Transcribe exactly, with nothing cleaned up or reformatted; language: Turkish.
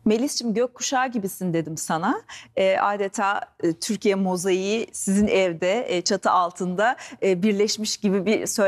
Melis'ciğim gökkuşağı gibisin dedim sana. E, adeta e, Türkiye mozaiği sizin evde e, çatı altında e, birleşmiş gibi bir söylem.